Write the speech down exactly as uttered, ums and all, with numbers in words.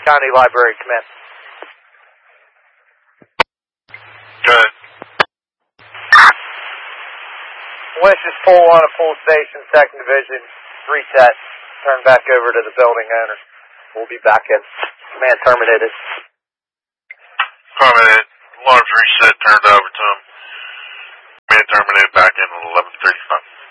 County Library, come in. Good. Wishes full on a full station, second division, reset, turn back over to the building owner. We'll be back in. Man terminated. Terminated. Alarms reset, turned over to him. Man terminated back in at eleven thirty-five.